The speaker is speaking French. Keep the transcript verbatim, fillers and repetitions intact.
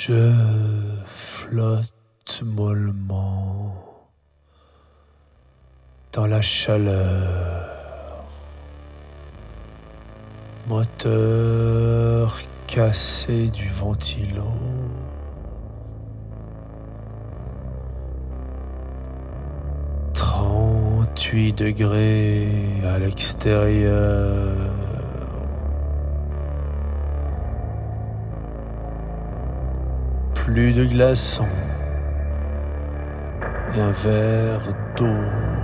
Je flotte mollement dans la chaleur, moteur cassé du ventilo. trente-huit degrés à l'extérieur. Plus de glaçons et un verre d'eau.